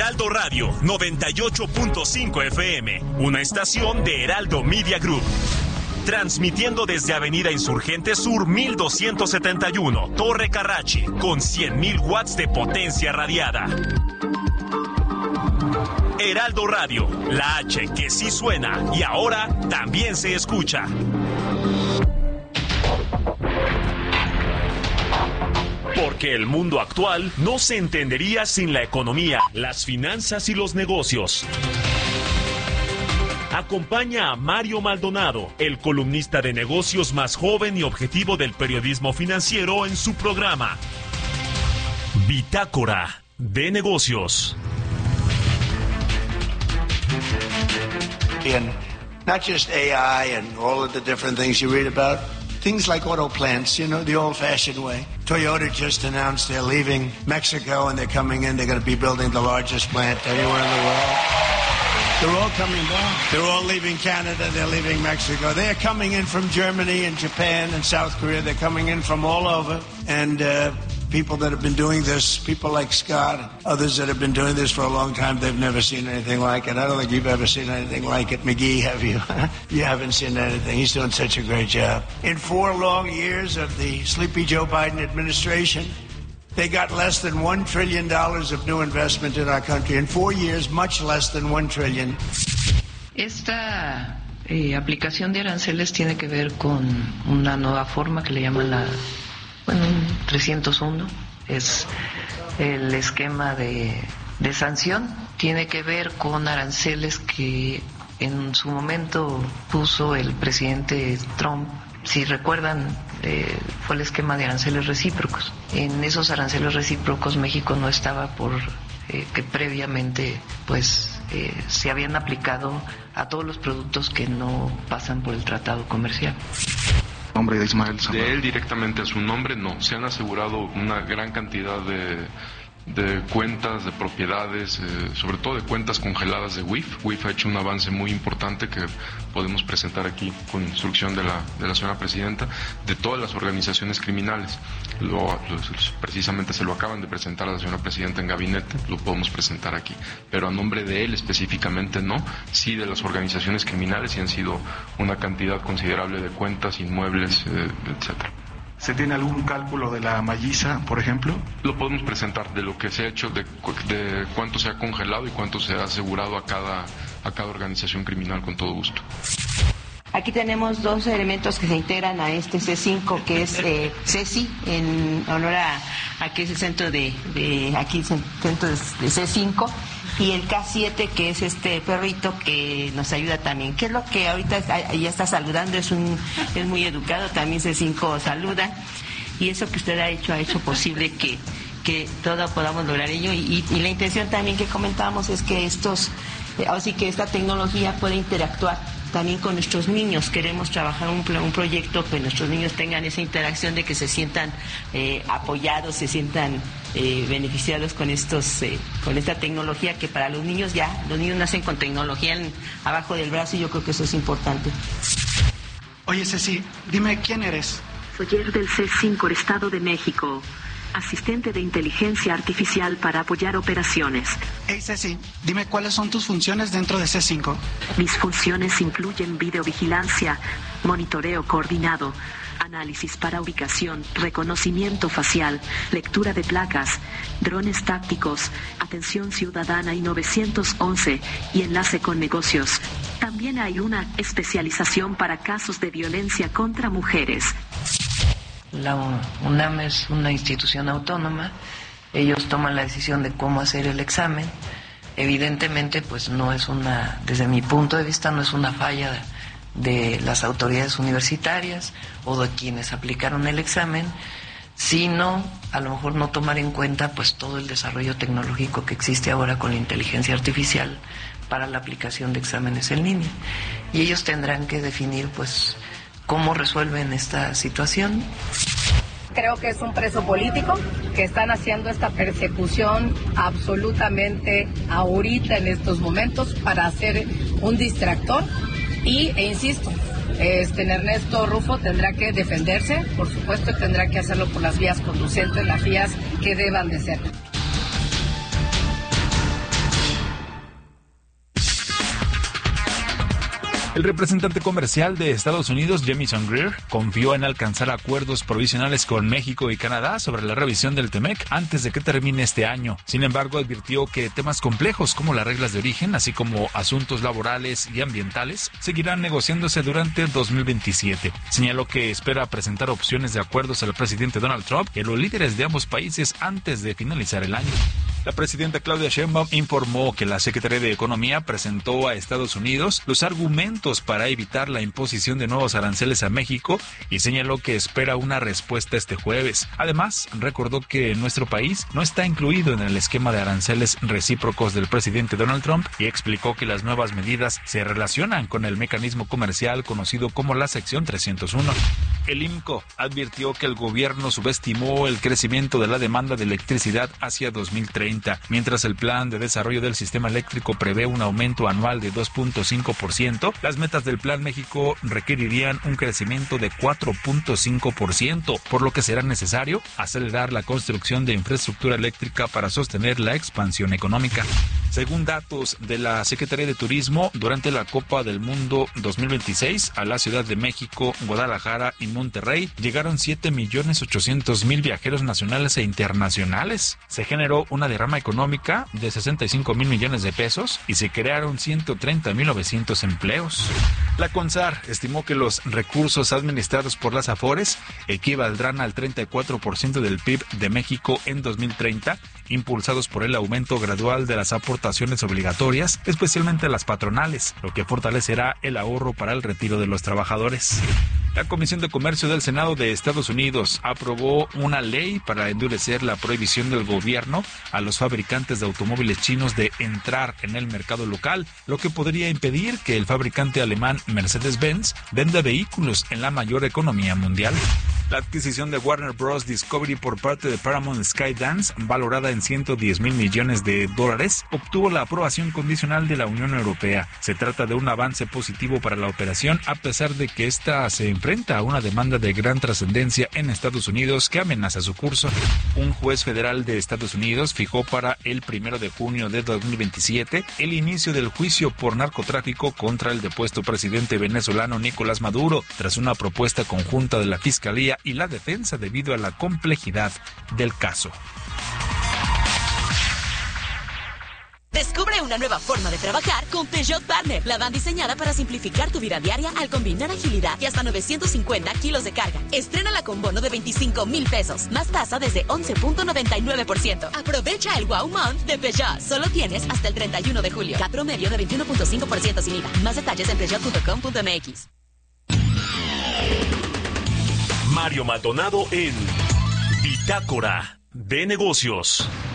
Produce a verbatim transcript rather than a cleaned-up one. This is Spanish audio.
Heraldo Radio noventa y ocho punto cinco F M, una estación de Heraldo Media Group. Transmitiendo desde Avenida Insurgente Sur mil doscientos setenta y uno, Torre Carrachi, con cien mil watts de potencia radiada. Heraldo Radio, la H que sí suena y ahora también se escucha. Porque el mundo actual no se entendería sin la economía, las finanzas y los negocios. Acompaña a Mario Maldonado, el columnista de negocios más joven y objetivo del periodismo financiero, en su programa Bitácora de Negocios. And not just A I and all of the different things you read about, things like auto plants, you know, the old-fashioned way. Toyota just announced they're leaving Mexico and they're coming in. They're going to be building the largest plant anywhere in the world. They're all coming back. They're all leaving Canada. They're leaving Mexico. They're coming in from Germany and Japan and South Korea. They're coming in from all over. And uh, people that have been doing this, people like Scott and others that have been doing this for a long time, they've never seen anything like it. I don't think you've ever seen anything like it. McGee, have you? You haven't seen anything. He's doing such a great job. In four long years of the sleepy Joe Biden administration, they got less than one trillion dollars of new investment in our country. In four years, much less than one trillion. Esta eh, aplicación de aranceles tiene que ver con una nueva forma que le llaman la, bueno, trescientos uno. Es el esquema de, de sanción. Tiene que ver con aranceles que en su momento puso el presidente Trump. Si recuerdan, eh, fue el esquema de aranceles recíprocos. En esos aranceles recíprocos México no estaba por eh, que previamente pues eh, se habían aplicado a todos los productos que no pasan por el tratado comercial. Nombre de Ismael Zambrano. De él directamente a su nombre no. Se han asegurado una gran cantidad de de cuentas, de propiedades, eh, sobre todo de cuentas congeladas de W I F. W I F ha hecho un avance muy importante que podemos presentar aquí con instrucción de la, de la señora presidenta, de todas las organizaciones criminales. Lo, lo, precisamente se lo acaban de presentar a la señora presidenta en gabinete, lo podemos presentar aquí. Pero a nombre de él específicamente no, sí de las organizaciones criminales, y han sido una cantidad considerable de cuentas, inmuebles, eh, etcétera. ¿Se tiene algún cálculo de la malliza, por ejemplo? Lo podemos presentar, de lo que se ha hecho, de, de cuánto se ha congelado y cuánto se ha asegurado a cada, a cada organización criminal, con todo gusto. Aquí tenemos dos elementos que se integran a este C cinco, que es eh, CECI, en honor a, a que es el centro de, de aquí es el centro de C cinco, y el K siete, que es este perrito que nos ayuda también. ¿Qué es lo que ahorita ya está saludando? Es un es muy educado, también C cinco saluda, y eso que usted ha hecho ha hecho posible que que todo podamos lograr ello, y, y la intención también que comentábamos es que estos, eh, así que esta tecnología pueda interactuar también con nuestros niños. Queremos trabajar un, un proyecto que nuestros niños tengan esa interacción, de que se sientan eh, apoyados, se sientan eh, beneficiados con estos eh, con esta tecnología, que para los niños ya, los niños nacen con tecnología en, abajo del brazo, y yo creo que eso es importante. Oye, Ceci, dime, ¿quién eres? Soy el del C cinco, Estado de México. Asistente de inteligencia artificial para apoyar operaciones. Hey Ceci, dime cuáles son tus funciones dentro de C cinco. Mis funciones incluyen videovigilancia, monitoreo coordinado, análisis para ubicación, reconocimiento facial, lectura de placas, drones tácticos, atención ciudadana y nueve once, y enlace con negocios. También hay una especialización para casos de violencia contra mujeres. La UNAM es una institución autónoma, ellos toman la decisión de cómo hacer el examen. Evidentemente, pues no es una, desde mi punto de vista, no es una falla de, de las autoridades universitarias o de quienes aplicaron el examen, sino a lo mejor no tomar en cuenta pues todo el desarrollo tecnológico que existe ahora con la inteligencia artificial para la aplicación de exámenes en línea. Y ellos tendrán que definir pues cómo resuelven esta situación. Creo que es un preso político, que están haciendo esta persecución absolutamente ahorita en estos momentos para hacer un distractor, y, e insisto, este Ernesto Rufo tendrá que defenderse, por supuesto, tendrá que hacerlo por las vías conducentes, las vías que deban de ser. El representante comercial de Estados Unidos, Jamieson Greer, confió en alcanzar acuerdos provisionales con México y Canadá sobre la revisión del TEMEC antes de que termine este año. Sin embargo, advirtió que temas complejos como las reglas de origen, así como asuntos laborales y ambientales, seguirán negociándose durante dos mil veintisiete. Señaló que espera presentar opciones de acuerdos al presidente Donald Trump y a los líderes de ambos países antes de finalizar el año. La presidenta Claudia Sheinbaum informó que la Secretaría de Economía presentó a Estados Unidos los argumentos para evitar la imposición de nuevos aranceles a México y señaló que espera una respuesta este jueves. Además, recordó que nuestro país no está incluido en el esquema de aranceles recíprocos del presidente Donald Trump y explicó que las nuevas medidas se relacionan con el mecanismo comercial conocido como la sección trescientos uno. El I M C O advirtió que el gobierno subestimó el crecimiento de la demanda de electricidad hacia dos mil treinta, mientras el plan de desarrollo del sistema eléctrico prevé un aumento anual de dos punto cinco por ciento. Las metas del Plan México requerirían un crecimiento de cuatro punto cinco por ciento, por lo que será necesario acelerar la construcción de infraestructura eléctrica para sostener la expansión económica. Según datos de la Secretaría de Turismo, durante la Copa del Mundo dos mil veintiséis, a la Ciudad de México, Guadalajara y Monterrey llegaron siete millones ochocientos mil viajeros nacionales e internacionales. Se generó una derrama económica de sesenta y cinco mil millones de pesos y se crearon ciento treinta mil novecientos empleos. La CONSAR estimó que los recursos administrados por las AFORES equivaldrán al treinta y cuatro por ciento del P I B de México en dos mil treinta, impulsados por el aumento gradual de las aportaciones obligatorias, especialmente las patronales, lo que fortalecerá el ahorro para el retiro de los trabajadores. La Comisión de Comercio del Senado de Estados Unidos aprobó una ley para endurecer la prohibición del gobierno a los fabricantes de automóviles chinos de entrar en el mercado local, lo que podría impedir que el fabricante alemán Mercedes-Benz venda vehículos en la mayor economía mundial. La adquisición de Warner Bros. Discovery por parte de Paramount Skydance, valorada en ciento diez mil millones de dólares, obtuvo la aprobación condicional de la Unión Europea. Se trata de un avance positivo para la operación, a pesar de que esta se enfrenta a una demanda de gran trascendencia en Estados Unidos que amenaza su curso. Un juez federal de Estados Unidos fijó para el primero de junio de dos mil veintisiete el inicio del juicio por narcotráfico contra el depuesto presidente venezolano Nicolás Maduro, tras una propuesta conjunta de la Fiscalía y la defensa debido a la complejidad del caso. Descubre una nueva forma de trabajar con Peugeot Partner. La van diseñada para simplificar tu vida diaria al combinar agilidad y hasta novecientos cincuenta kilos de carga. Estrénala con bono de veinticinco mil pesos, más tasa desde once punto noventa y nueve por ciento. Aprovecha el Wow Month de Peugeot. Solo tienes hasta el treinta y uno de julio. C A T promedio de veintiuno punto cinco por ciento sin I V A. Más detalles en peugeot punto com punto m x. Mario Maldonado en Bitácora de Negocios.